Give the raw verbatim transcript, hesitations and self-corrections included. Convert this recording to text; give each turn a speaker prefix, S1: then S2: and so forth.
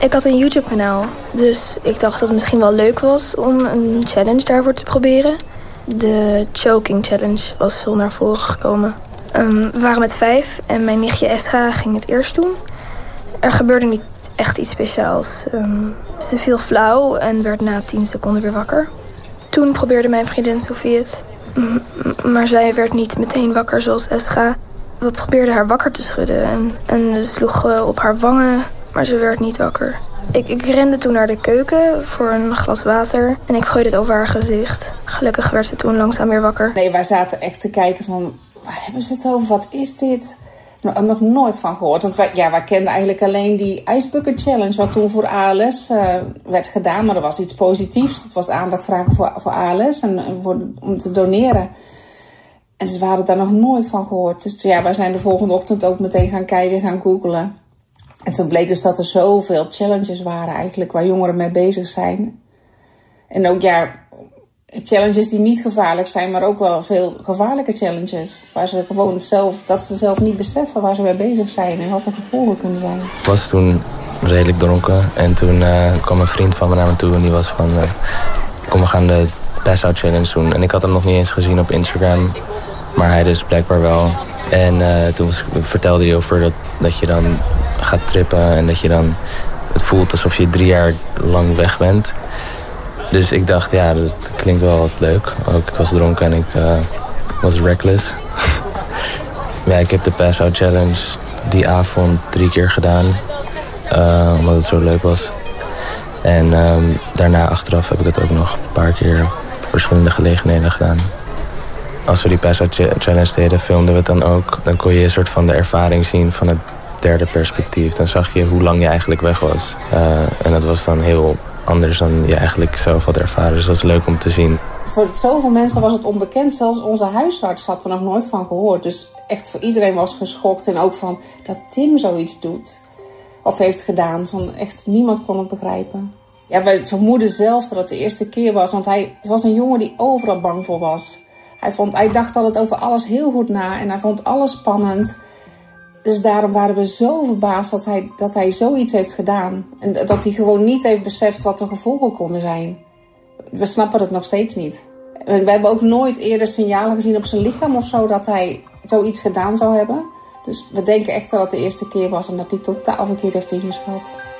S1: Ik had een YouTube-kanaal, dus ik dacht dat het misschien wel leuk was om een challenge daarvoor te proberen. De choking challenge was veel naar voren gekomen. Um, we waren met vijf en mijn nichtje Estra ging het eerst doen. Er gebeurde niet echt iets speciaals. Um, ze viel flauw en werd na tien seconden weer wakker. Toen probeerde mijn vriendin Sophie het. M- maar zij werd niet meteen wakker zoals Estra. We probeerden haar wakker te schudden en, en we sloegen op haar wangen, maar ze werd niet wakker. Ik, ik rende toen naar de keuken voor een glas water en ik gooide het over haar gezicht. Gelukkig werd ze toen langzaam weer wakker.
S2: Nee, wij zaten echt te kijken van, waar hebben ze het over? Wat is dit? Ik heb nog nooit van gehoord. Want wij, ja, wij kenden eigenlijk alleen die Ice Bucket Challenge, wat toen voor A L S uh, werd gedaan. Maar er was iets positiefs. Het was aandacht vragen voor, voor A L S en, en voor, om te doneren. En ze hadden daar nog nooit van gehoord. Dus ja, wij zijn de volgende ochtend ook meteen gaan kijken, gaan googlen. En toen bleek dus dat er zoveel challenges waren eigenlijk waar jongeren mee bezig zijn. En ook ja, challenges die niet gevaarlijk zijn, maar ook wel veel gevaarlijke challenges. Waar ze gewoon zelf, dat ze zelf niet beseffen waar ze mee bezig zijn en wat de gevolgen kunnen zijn.
S3: Ik was toen redelijk dronken en toen uh, kwam een vriend van me naar me toe en die was van, uh, kom we gaan de pass-out challenge doen. En ik had hem nog niet eens gezien op Instagram, maar hij dus blijkbaar wel. En uh, toen was, vertelde hij over dat, dat je dan gaat trippen en dat je dan, het voelt alsof je drie jaar lang weg bent. Dus ik dacht, ja, dat klinkt wel wat leuk. Ook, ik was dronken en ik uh, was reckless. Ja, ik heb de pass-out challenge die avond drie keer gedaan. Uh, omdat het zo leuk was. En um, daarna achteraf heb ik het ook nog een paar keer op verschillende gelegenheden gedaan. Als we die pass-out challenge deden, filmden we het dan ook. Dan kon je een soort van de ervaring zien van het derde perspectief. Dan zag je hoe lang je eigenlijk weg was. Uh, en dat was dan heel anders dan je eigenlijk zelf had ervaren. Dus dat is leuk om te zien.
S2: Voor zoveel mensen was het onbekend. Zelfs onze huisarts had er nog nooit van gehoord. Dus echt voor iedereen was geschokt. En ook van dat Tim zoiets doet. Of heeft gedaan. Van echt niemand kon het begrijpen. Ja, wij vermoeden zelf dat het de eerste keer was. Want hij het was een jongen die overal bang voor was. Hij, vond, hij dacht altijd over alles heel goed na. En hij vond alles spannend. Dus daarom waren we zo verbaasd dat hij, dat hij zoiets heeft gedaan. En dat hij gewoon niet heeft beseft wat de gevolgen konden zijn. We snappen het nog steeds niet. We hebben ook nooit eerder signalen gezien op zijn lichaam of zo dat hij zoiets gedaan zou hebben. Dus we denken echt dat het de eerste keer was en dat hij totaal verkeerd heeft ingeschat.